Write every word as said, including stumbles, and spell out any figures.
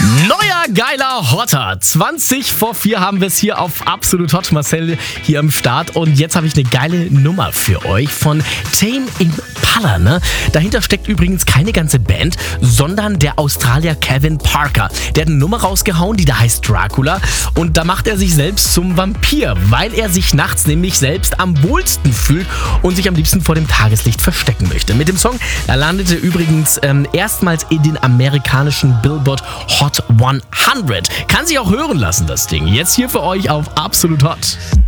Neuer geiler Hotter. zwanzig vor vier haben wir es hier auf Absolut Hot. Marcel hier am Start. Und jetzt habe ich eine geile Nummer für euch von Tame Impala. Ne? Dahinter steckt übrigens keine ganze Band, sondern der Australier Kevin Parker. Der hat eine Nummer rausgehauen, die da heißt Dracula. Und da macht er sich selbst zum Vampir, weil er sich nachts nämlich selbst am wohlsten fühlt und sich am liebsten vor dem Tageslicht verstecken möchte. Mit dem Song, er landete übrigens ähm, erstmals in den amerikanischen Billboard Hot hundert. Kann sich auch hören lassen, das Ding. Jetzt hier für euch auf Absolut Hot.